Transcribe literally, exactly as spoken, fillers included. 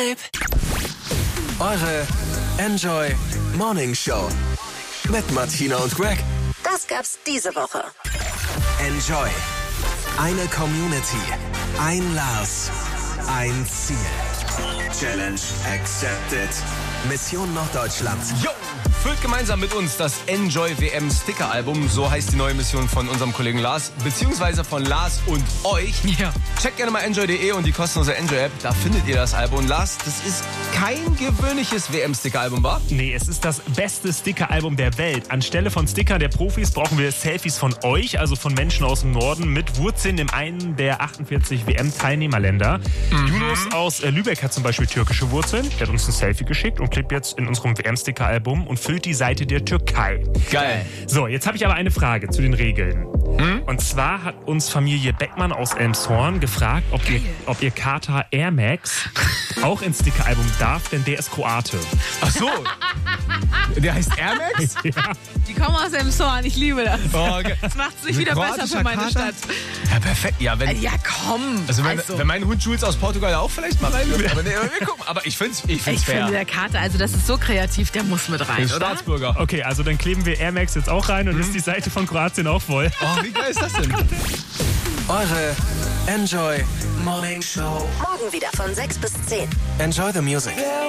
Babe. Eure Enjoy Morning Show mit Martina und Greg. Das gab's diese Woche. Enjoy. Eine Community. Ein Lars. Ein Ziel. Challenge accepted. Mission Norddeutschland. Jo! Füllt gemeinsam mit uns das Enjoy W M Sticker-Album. So heißt die neue Mission von unserem Kollegen Lars, beziehungsweise von Lars und euch. Ja. Checkt gerne mal enjoy punkt de und die kostenlose Enjoy-App. Da findet ihr das Album. Lars, das ist kein gewöhnliches W M-Sticker-Album, wa? Nee, es ist das beste Sticker-Album der Welt. Anstelle von Stickern der Profis brauchen wir Selfies von euch, also von Menschen aus dem Norden, mit Wurzeln in einem der achtundvierzig W M-Teilnehmerländer. Mhm. Yunus aus äh, Lübeck hat zum Beispiel türkische Wurzeln. Der hat uns ein Selfie geschickt und klebt jetzt in unserem W M-Sticker-Album und füllt die Seite der Türkei. Geil. So, jetzt habe ich aber eine Frage zu den Regeln. Hm? Und zwar hat uns Familie Beckmann aus Elmshorn gefragt, ob ihr, ob ihr Kater Air Max auch ins Sticker-Album darf, denn der ist Kroate. Ach so. Der heißt Air Max? Ja. Die kommen aus Elmshorn, ich liebe das. Oh, okay. Das macht es nicht wieder besser für meine Kater? Stadt. Ja, perfekt. Ja, wenn, Ja, komm. also wenn, Also. wenn mein Hund Jules aus Portugal auch vielleicht mal rein will. Aber, nee, aber wir gucken. Aber ich find's, ich find's Ich fair. finde, der Kater, also das ist so kreativ, der muss mit rein, Ist oder? Staatsbürger. Okay, also dann kleben wir Air Max jetzt auch rein und ist die Seite von Kroatien auch voll. Oh, wie geil ist das denn? Eure Enjoy Morning Show. Morgen wieder von sechs bis zehn. Enjoy the music.